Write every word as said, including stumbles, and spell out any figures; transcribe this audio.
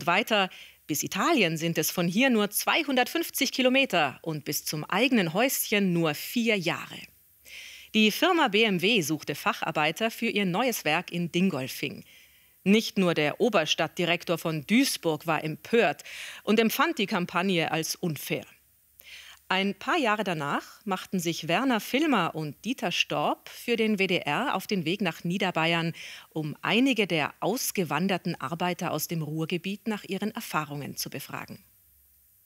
weiter. Bis Italien sind es von hier nur zweihundertfünfzig Kilometer und bis zum eigenen Häuschen nur vier Jahre. Die Firma B M W suchte Facharbeiter für ihr neues Werk in Dingolfing. Nicht nur der Oberstadtdirektor von Duisburg war empört und empfand die Kampagne als unfair. Ein paar Jahre danach machten sich Werner Filmer und Dieter Storb für den W D R auf den Weg nach Niederbayern, um einige der ausgewanderten Arbeiter aus dem Ruhrgebiet nach ihren Erfahrungen zu befragen.